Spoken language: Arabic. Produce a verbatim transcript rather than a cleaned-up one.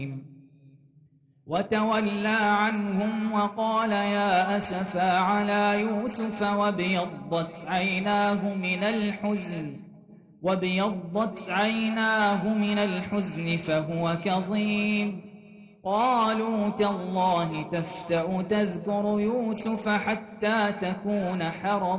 وتولى عنهم وقال يا أسفا على يوسف وابيضت عيناه من الحزن وابيضت عيناه من الحزن فهو كظيم. قالوا تالله تفتأ تذكر يوسف حتى تكون حرضا